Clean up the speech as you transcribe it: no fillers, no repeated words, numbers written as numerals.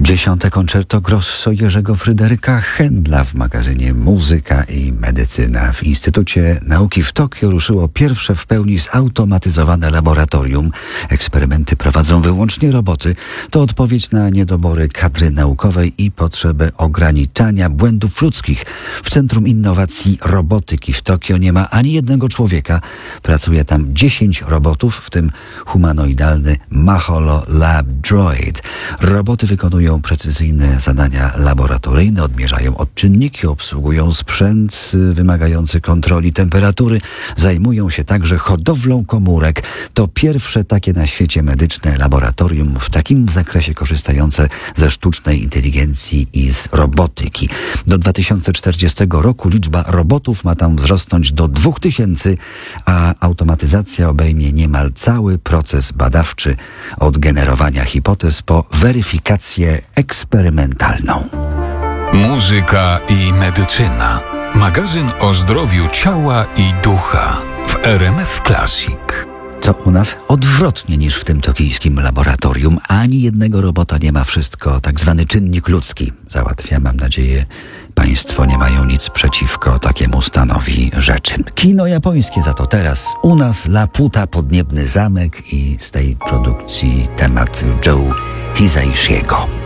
10. koncerto grosso Jerzego Fryderyka Händla w magazynie Muzyka i Medycyna. W Instytucie Nauki w Tokio ruszyło pierwsze w pełni zautomatyzowane laboratorium. Eksperymenty prowadzą wyłącznie roboty. To odpowiedź na niedobory kadry naukowej i potrzebę ograniczania błędów ludzkich. W Centrum Innowacji Robotyki w Tokio nie ma ani jednego człowieka. Pracuje tam 10 robotów, w tym humanoidalny Maholo Lab Droid. Roboty wykonują precyzyjne zadania laboratoryjne, odmierzają odczynniki, obsługują sprzęt wymagający kontroli temperatury, zajmują się także hodowlą komórek. To pierwsze takie na świecie medyczne laboratorium w takim zakresie korzystające ze sztucznej inteligencji i z robotyki. Do 2040 roku liczba robotów ma tam wzrosnąć do 2000, a automatyzacja obejmie niemal cały proces badawczy od generowania hipotez po weryfikację eksperymentalną. Muzyka i medycyna. Magazyn o zdrowiu ciała i ducha w RMF Classic. To u nas odwrotnie niż w tym tokijskim laboratorium. Ani jednego robota nie ma, wszystko tak zwany czynnik ludzki załatwia. Mam nadzieję, państwo nie mają nic przeciwko takiemu stanowi rzeczy. Kino japońskie za to teraz. U nas Laputa, Podniebny Zamek i z tej produkcji temat Joe Hisaishiego.